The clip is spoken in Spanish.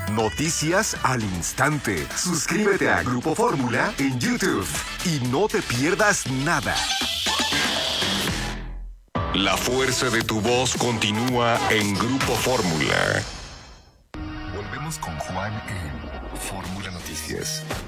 Noticias al instante. Suscríbete a Grupo Fórmula en YouTube y no te pierdas nada. La fuerza de tu voz continúa en Grupo Fórmula. Volvemos con Juan en Fórmula Noticias.